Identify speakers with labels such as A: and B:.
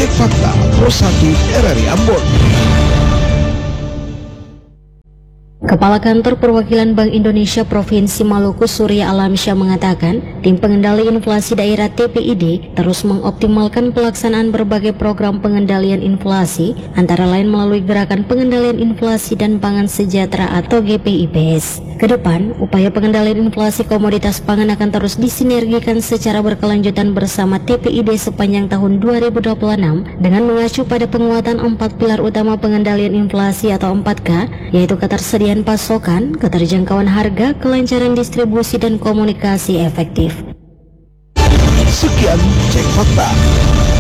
A: Cek Fakta Pro1 RRI Ambon.
B: Kepala Kantor Perwakilan Bank Indonesia Provinsi Maluku Surya Alamsyah mengatakan, Tim Pengendali Inflasi Daerah TPID terus mengoptimalkan pelaksanaan berbagai program pengendalian inflasi, antara lain melalui Gerakan Pengendalian Inflasi dan Pangan Sejahtera atau GPIPS. Kedepan, upaya pengendalian inflasi komoditas pangan akan terus disinergikan secara berkelanjutan bersama TPID sepanjang tahun 2026 dengan mengacu pada penguatan 4 pilar utama pengendalian inflasi atau 4K, yaitu ketersediaan pasokan, keterjangkauan harga, kelancaran distribusi, dan komunikasi efektif.
A: Sekian Cek Fakta.